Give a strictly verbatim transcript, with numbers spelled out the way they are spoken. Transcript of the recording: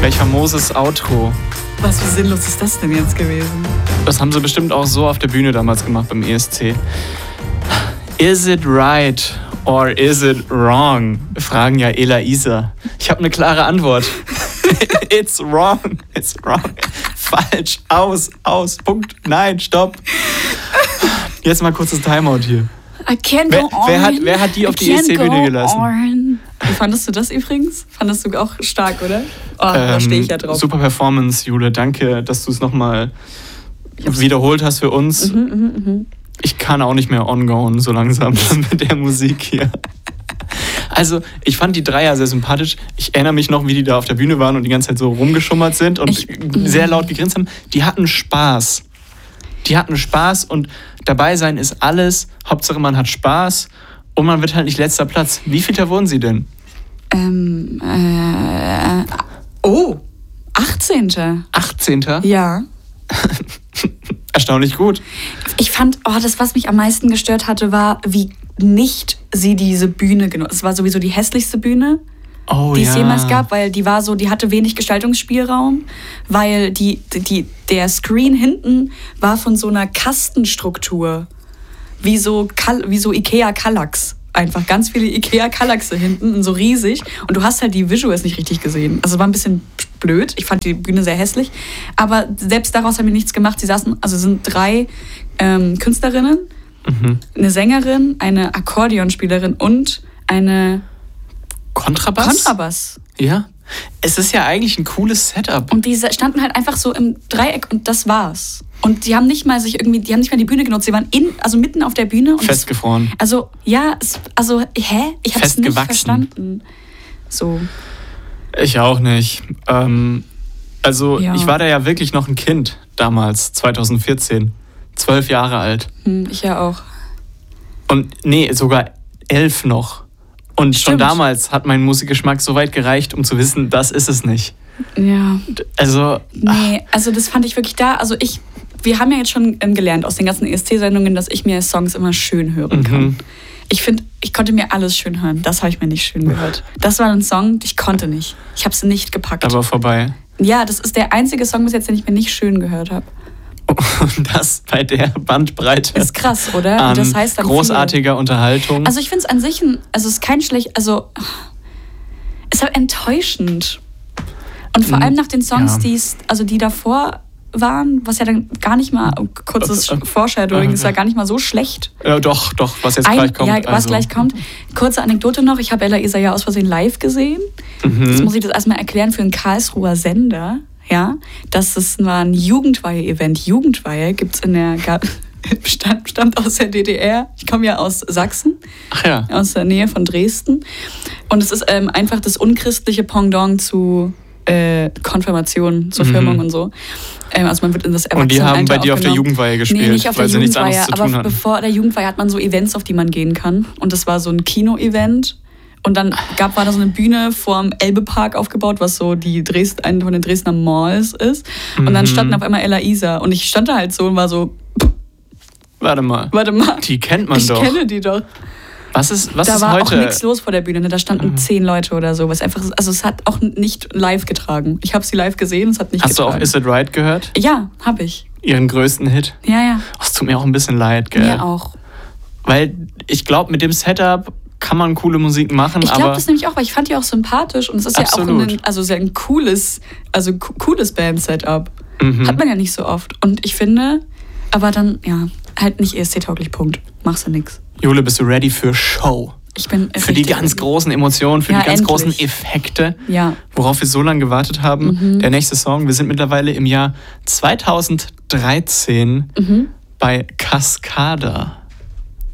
Welch famoses Outro. Was, wie sinnlos ist das denn jetzt gewesen? Das haben sie bestimmt auch so auf der Bühne damals gemacht beim E S C. Is it right or is it wrong? Fragen ja Ela Isa. Ich habe eine klare Antwort. It's wrong. It's wrong. Falsch. Aus. Aus. Punkt. Nein. Stopp. Jetzt mal kurzes Timeout hier. I can't wer, go on. Wer hat, wer hat die auf die E S C-Bühne gelassen? On. Wie fandest du das übrigens? Fandest du auch stark, oder? Oh, ähm, da stehe ich ja drauf. Super Performance, Jule. Danke, dass du es nochmal wiederholt hast für uns. Mhm, mh, mh. Ich kann auch nicht mehr ongoen so langsam mit der Musik hier. Also, ich fand die Dreier sehr sympathisch. Ich erinnere mich noch, wie die da auf der Bühne waren und die ganze Zeit so rumgeschummert sind und ich, sehr laut gegrinst haben. Die hatten Spaß. Die hatten Spaß und dabei sein ist alles. Hauptsache, man hat Spaß und man wird halt nicht letzter Platz. Wie vielter wurden sie denn? Ähm, äh, oh, achtzehnter achtzehnter Ja. Erstaunlich gut. Ich fand, oh, das, was mich am meisten gestört hatte, war, wie nicht sie diese Bühne genutzt. Es war sowieso die hässlichste Bühne, oh, die ja. es jemals gab, weil die war so, die hatte wenig Gestaltungsspielraum, weil die, die, der Screen hinten war von so einer Kastenstruktur, wie so, wie so Ikea-Kallax. Einfach ganz viele Ikea-Kallaxe hinten und so riesig. Und du hast halt die Visuals nicht richtig gesehen. Also es war ein bisschen blöd. Ich fand die Bühne sehr hässlich. Aber selbst daraus haben wir nichts gemacht. Sie saßen, also es sind drei ähm, Künstlerinnen, mhm. eine Sängerin, eine Akkordeonspielerin und eine Kontrabass. Kontrabass. Ja. Es ist ja eigentlich ein cooles Setup. Und die standen halt einfach so im Dreieck und das war's. Und die haben nicht mal sich irgendwie, die haben nicht mal die Bühne genutzt. Sie waren in, also mitten auf der Bühne. Und festgefroren. Das, also ja, es, also hä, ich hab's nicht verstanden. So. Ich auch nicht. Ähm, also ja. ich war da ja wirklich noch ein Kind damals, zwanzig vierzehn. Zwölf Jahre alt. Hm, ich ja auch. Und nee, sogar elf noch. Und Stimmt. schon damals hat mein Musikgeschmack so weit gereicht, um zu wissen, das ist es nicht. Ja. Also. Nee, also das fand ich wirklich da. Also ich, wir haben ja jetzt schon ähm, gelernt aus den ganzen E S C-Sendungen, dass ich mir Songs immer schön hören kann. Mhm. Ich finde, ich konnte mir alles schön hören. Das habe ich mir nicht schön gehört. Das war ein Song, ich konnte nicht. Ich habe es nicht gepackt. Aber vorbei. Ja, das ist der einzige Song bis jetzt, den ich mir nicht schön gehört habe. Und das bei der Bandbreite. Ist krass, oder? An das heißt dann großartiger viel. Unterhaltung. Also ich finde es an sich, ein, also es ist kein schlecht, also es ist halt enttäuschend. Und vor allem nach den Songs, ja. die also die davor waren, was ja dann gar nicht mal, kurzes Foreshadowing, ist ja gar nicht mal so schlecht. Ja, doch, doch, was jetzt Ein, gleich kommt. Ja, was also. gleich kommt. Kurze Anekdote noch, ich habe Ela Isa ja aus Versehen live gesehen. Mhm. Jetzt muss ich das erstmal erklären für einen Karlsruher Sender. Ja, das ist, war ein Jugendweihe-Event. Jugendweihe gibt es in der, stammt, stammt aus der D D R. Ich komme ja aus Sachsen, Ach ja. aus der Nähe von Dresden. Und es ist ähm, einfach das unchristliche Pendant zu äh, Konfirmation, zur Firmung mhm. und so. Ähm, also man wird in das Erwachsenenalter Und die haben bei dir auf der Jugendweihe gespielt, nee, nicht auf weil der sie nichts anderes Jugendweihe, zu tun aber hatten. bevor der Jugendweihe hat man so Events, auf die man gehen kann. Und das war so ein Kino-Event. Und dann gab, war da so eine Bühne vorm Elbe-Park aufgebaut, was so die Dresd, eine von den Dresdner Malls ist. Und mhm. dann standen auf einmal Ela Isa. Und ich stand da halt so und war so... Warte mal. Warte mal. Die kennt man ich doch. Ich kenne die doch. Was ist, was da ist war heute? auch nichts los vor der Bühne. Ne? Da standen mhm. zehn Leute oder so. Was einfach, also es hat auch nicht live getragen. Ich habe sie live gesehen, es hat nicht Hast getragen. Hast du auch Is It Right gehört? Ja, habe ich. Ihren größten Hit? Ja, ja. Oh, es tut mir auch ein bisschen leid, gell? Mir auch. Weil ich glaube, mit dem Setup kann man coole Musik machen, ich aber... Ich glaube das nämlich auch, weil ich fand die auch sympathisch und es ist absolut. ja auch ein, also sehr ein cooles, also cooles Band-Setup. Mhm. Hat man ja nicht so oft. Und ich finde, aber dann, ja, halt nicht E S C-tauglich, Punkt. Machst du nix. Jule, bist du ready für Show? Ich bin für die ganz großen Emotionen, für ja, die ganz endlich. großen Effekte, ja. worauf wir so lange gewartet haben. Mhm. Der nächste Song, wir sind mittlerweile im Jahr zweitausenddreizehn mhm. bei Cascada.